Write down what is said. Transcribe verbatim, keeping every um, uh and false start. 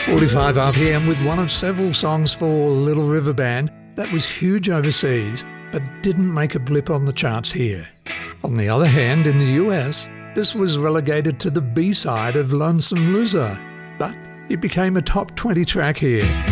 forty-five R P M with one of several songs for Little River Band that was huge overseas but didn't make a blip on the charts here. On the other hand, in the U S, this was relegated to the B-side of Lonesome Loser, but it became a top twenty track here.